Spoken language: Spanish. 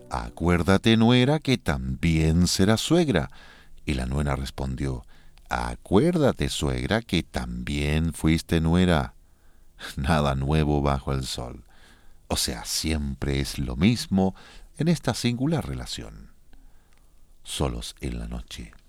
Acuérdate, nuera, que también serás suegra. Y la nuera respondió, acuérdate, suegra, que también fuiste nuera. Nada nuevo bajo el sol. O sea, siempre es lo mismo en esta singular relación. Solos en la noche.